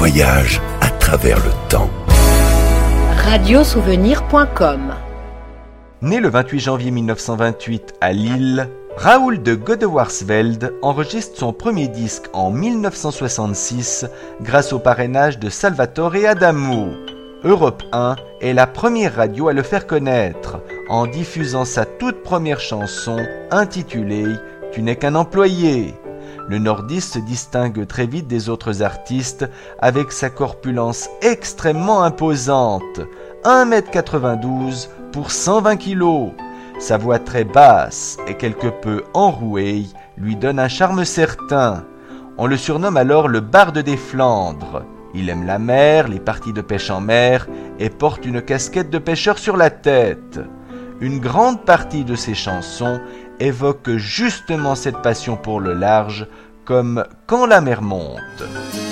voyage à travers le temps. Radiosouvenir.com. Né le 28 janvier 1928 à Lille, Raoul de Godewarsveld enregistre son premier disque en 1966 grâce au parrainage de Salvatore Adamo. Europe 1 est la première radio à le faire connaître en diffusant sa toute première chanson intitulée « Tu n'es qu'un employé ». Le nordiste se distingue très vite des autres artistes avec sa corpulence extrêmement imposante, 1m92 pour 120 kg. Sa voix très basse et quelque peu enrouée lui donne un charme certain. On le surnomme alors le barde des Flandres. Il aime la mer, les parties de pêche en mer et porte une casquette de pêcheur sur la tête. Une grande partie de ses chansons évoque justement cette passion pour le large, comme Quand la mer monte.